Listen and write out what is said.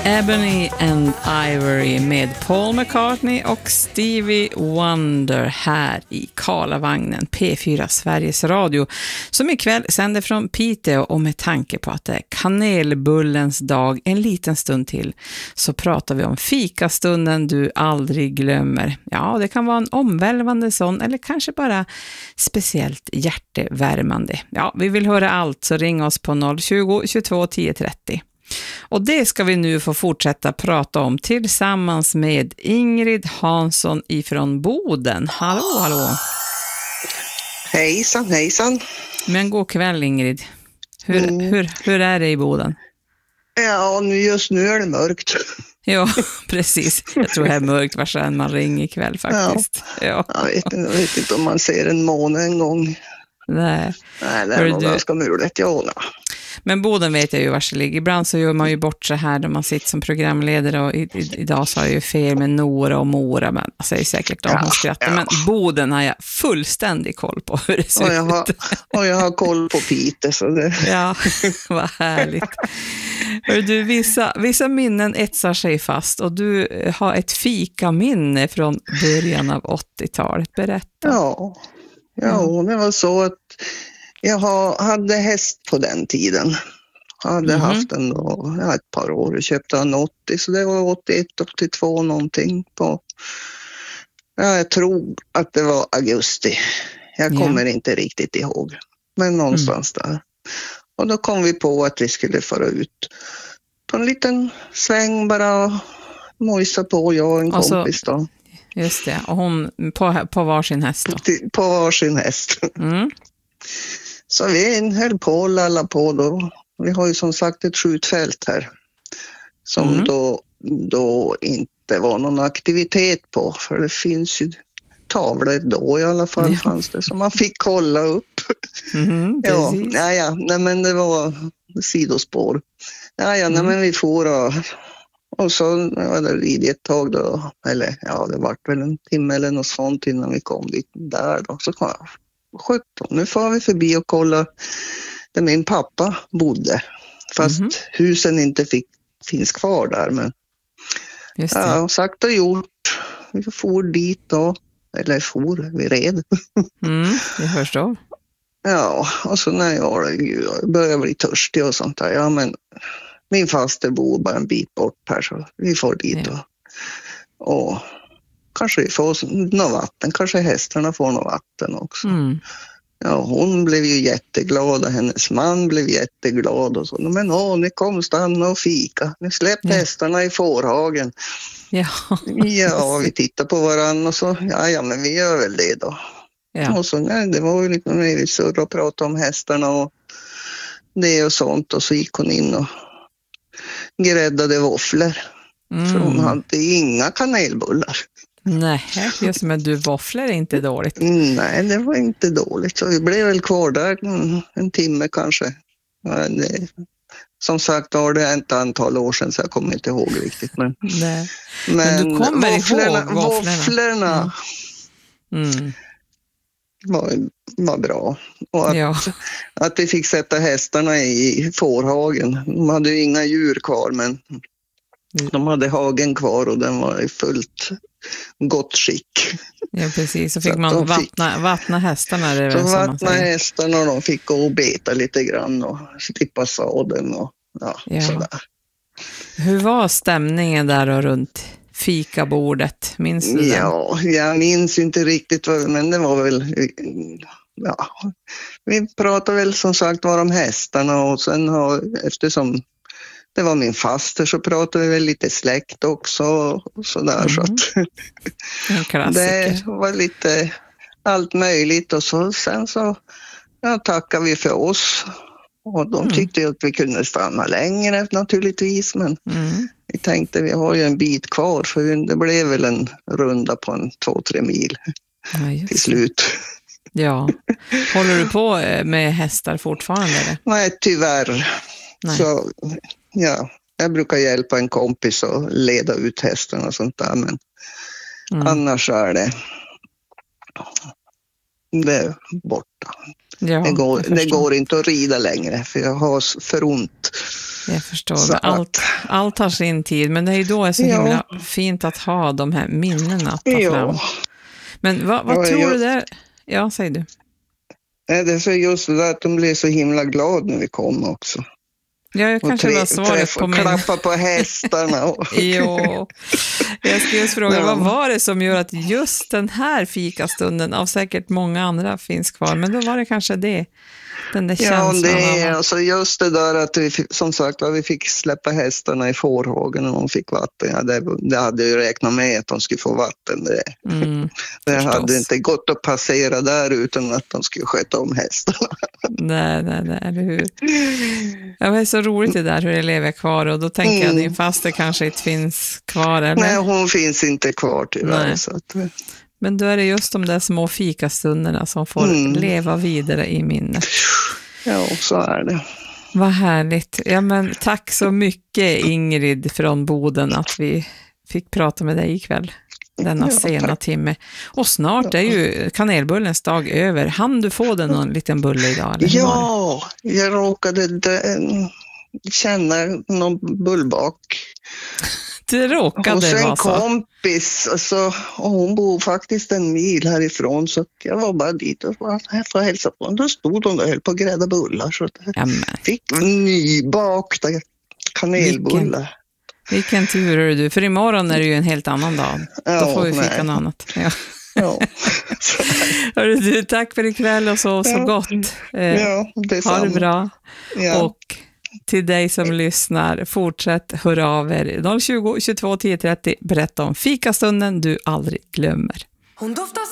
Ebony and Ivory med Paul McCartney och Stevie Wonder här i Karlavagnen, P4 Sveriges Radio, som ikväll sänder från Piteå. Och med tanke på att det är kanelbullens dag en liten stund till, så pratar vi om fikastunden du aldrig glömmer. Ja, det kan vara en omvälvande sån, eller kanske bara speciellt hjärtevärmande. Ja, vi vill höra allt, så ring oss på 020 22 10 30. Och det ska vi nu få fortsätta prata om tillsammans med Ingrid Hansson ifrån Boden. Hallå, hallå. Hejsan, hejsan. Men god kväll, Ingrid. Hur är det i Boden? Ja, just nu är det mörkt. Ja, precis. Jag tror det är mörkt varsin man ringer ikväll faktiskt. Ja. Jag vet inte om man ser en måne en gång. Nej, det är nog ganska muligt, ja. Men Boden vet jag ju var det ligger. Ibland så gör man ju bort så här när man sitter som programledare, och idag sa jag ju fel med Nora och Mora, men jag säger säkert de som skrattar. Men Boden har jag fullständig koll på hur det ser ut. Och jag har koll på Piteå. Så det... Ja, vad härligt. Du, vissa minnen etsar sig fast, och du har ett fikaminne från början av 80-talet. Berätta. Ja, det var så att jag hade häst på den tiden. Jag hade haft den då, ett par år. Jag köpte en 80, så det var 81, 82 någonting på. Ja, jag tror att det var augusti. Jag kommer inte riktigt ihåg. Men någonstans där. Och då kom vi på att vi skulle föra ut på en liten sväng, bara mojsa på, jag och en kompis då. Just det, och hon på varsin häst då? På varsin häst. Så vi höll på och lalla på då. Vi har ju som sagt ett skjutfält här. Som då inte var någon aktivitet på. För det finns ju tavlor då i alla fall fanns det. som man fick kolla upp. Nej men det var sidospår. Nej men vi får och så var det vid ett tag då. Eller det var väl en timme eller något sånt innan vi kom dit där då. Så kom jag. 17. Nu får vi förbi och kolla där min pappa bodde. Fast husen inte finns kvar där. Men sagt och gjort. Vi får dit då. Eller vi red. Jag förstår. Ja, och så när jag började bli törstig och sånt där. Ja, men min faster bor bara en bit bort här, så vi får dit och kanske vi får något vatten. Kanske hästarna får något vatten också. Ja, hon blev ju jätteglad och hennes man blev jätteglad och så. Men ni kom stanna och fika. Ni släppte hästarna i fårhagen. Ja, vi tittar på varandra och så, men vi gör väl det då. Och så, det var ju lite mer surr och prata om hästarna och det och sånt. Och så gick hon in och gräddade våfflor. För hon hade inga kanelbullar. Nej, just men våfflor är inte dåligt. Nej, det var inte dåligt. Så vi blev väl kvar där en timme kanske. Som sagt var det ett antal år sedan, så jag kommer inte ihåg riktigt. Men du kommer ihåg våfflorna var bra. Och att vi fick sätta hästarna i fårhagen. De hade ju inga djur kvar, men de hade hagen kvar och den var i fullt gott skick. Ja, precis. Så fick man vattna hästarna. Så vattna hästarna och de fick gå och beta lite grann och slippa sadeln och sådär. Hur var stämningen där och runt fikabordet? Minns du den? Ja, jag minns inte riktigt, men det var väl... vi pratade väl som sagt var om hästarna och sen eftersom det var min faster så pratade vi väl lite släkt också och sådär. Så att det var lite allt möjligt och så sen så tackade vi för oss. Och de tyckte ju att vi kunde stanna längre naturligtvis, men vi tänkte vi har ju en bit kvar, för det blev väl en runda på 2-3 mil till slut. Ja. Håller du på med hästar fortfarande? Eller? Nej, tyvärr. Nej. Så jag brukar hjälpa en kompis att leda ut hästarna och sånt där, men annars är det är borta. Ja, det går inte att rida längre, för jag har för ont. Jag förstår. Så Allt har sin tid, men det är ju då är så himla fint att ha de här minnena att ta fram. Men vad tror du där? Ja, säger du. Det är så just det där att de blev så himla glada när vi kom också. Ja, jag kanske var svaret på min... Klappa på hästarna. Jo, jag skulle just fråga, vad var det som gör att just den här fikastunden av säkert många andra finns kvar, men då var det kanske det. Den där känslan. Ja, det är alltså just det där att vi, som sagt, vi fick släppa hästarna i fårhagen och de fick vatten. Ja, det hade ju räknat med att de skulle få vatten. Det hade inte gått att passera där utan att de skulle sköta om hästarna. Nej, eller hur? Det är så roligt det där hur det lever kvar, och då tänker jag att din faster kanske inte finns kvar, eller? Nej, hon finns inte kvar tyvärr. Så att... Men då är det just de där små fikastunderna som får leva vidare i minnet. Ja, så är det. Vad härligt. Ja, men tack så mycket, Ingrid från Boden, att vi fick prata med dig ikväll denna sena timme. Och snart är ju kanelbullens dag över. Han du få den någon liten bulle idag? Eller? Ja, jag råkade känna någon bullbak. Det råkade hos en vara så. kompis, alltså, och hon bor faktiskt en mil härifrån, så jag var bara dit och får hälsa på. Då stod hon och höll på att grädda bullar, så jag fick nybakta kanelbullar. Vilken tur är du, för imorgon är det ju en helt annan dag. Då får vi fika något annat. Ja. Hörru du, tack för ikväll och så gott. Ha det bra. Ja. Och till dig som lyssnar, fortsätt höra av er 020 22 10 30, berätta om fikastunden du aldrig glömmer.